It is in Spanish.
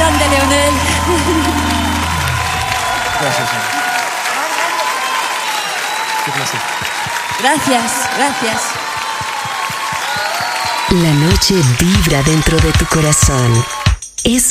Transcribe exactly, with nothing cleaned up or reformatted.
grande, Leonel. Gracias. Qué placer. Gracias, gracias. La noche vibra dentro de tu corazón. Es